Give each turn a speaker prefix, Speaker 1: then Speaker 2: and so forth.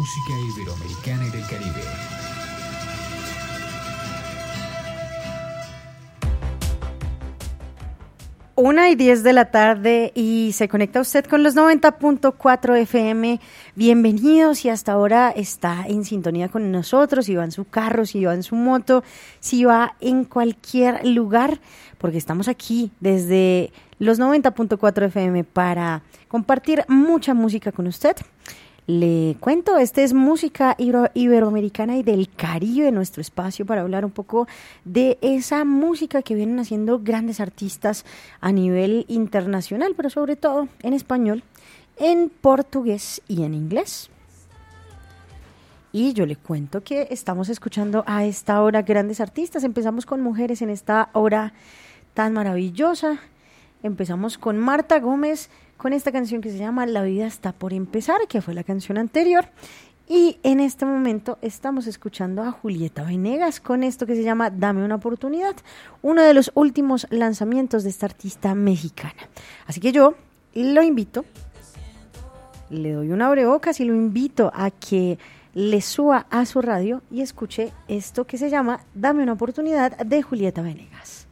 Speaker 1: música iberoamericana y del Caribe.
Speaker 2: 1:10 de la tarde y se conecta usted con los 90.4 FM. Bienvenidos, y hasta ahora está en sintonía con nosotros, si va en su carro, si va en su moto, si va en cualquier lugar, porque estamos aquí desde los 90.4 FM para compartir mucha música con usted. Le cuento, este es música iberoamericana y del Caribe, nuestro espacio para hablar un poco de esa música que vienen haciendo grandes artistas a nivel internacional, pero sobre todo en español, en portugués y en inglés. Y yo le cuento que estamos escuchando a esta hora grandes artistas. Empezamos con mujeres en esta hora tan maravillosa. Empezamos con Marta Gómez, con esta canción que se llama La vida está por empezar, que fue la canción anterior. Y en este momento estamos escuchando a Julieta Venegas con esto que se llama Dame una oportunidad, uno de los últimos lanzamientos de esta artista mexicana. Así que yo lo invito, le doy un abrebocas y lo invito a que le suba a su radio y escuche esto que se llama Dame una oportunidad de Julieta Venegas.